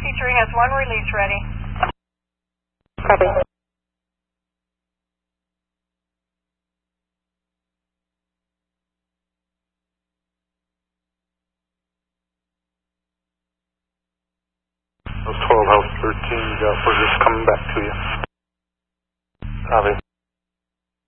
P3 has one release ready. Copy. Those 12 House 13, we're just coming back to you. Copy.